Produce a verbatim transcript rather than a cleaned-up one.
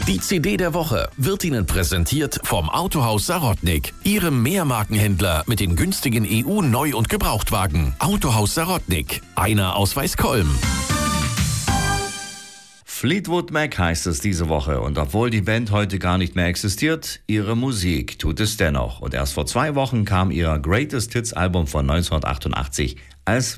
Die C D der Woche wird Ihnen präsentiert vom Autohaus Sarotnik, Ihrem Mehrmarkenhändler mit den günstigen E U-Neu- und Gebrauchtwagen. Autohaus Sarotnik, einer aus Weißkolm. Fleetwood Mac heißt es diese Woche und obwohl die Band heute gar nicht mehr existiert, ihre Musik tut es dennoch. Und erst vor zwei Wochen kam ihr Greatest Hits Album von neunzehnhundertachtundachtzig als